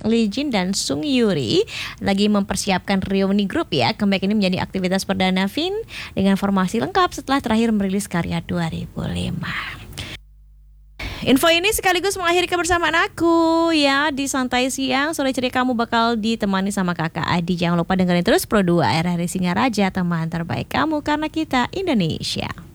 Lee Jin dan Sung Yuri lagi mempersiapkan reuni grup ya. Comeback ini menjadi aktivitas perdana Vin dengan formasi lengkap setelah terakhir merilis karya 2005. Info ini sekaligus mengakhiri kebersamaan aku ya di Santai Siang. Sore ceria kamu bakal ditemani sama kakak Adi. Jangan lupa dengerin terus Pro 2 RRI Singaraja, teman terbaik kamu karena kita Indonesia.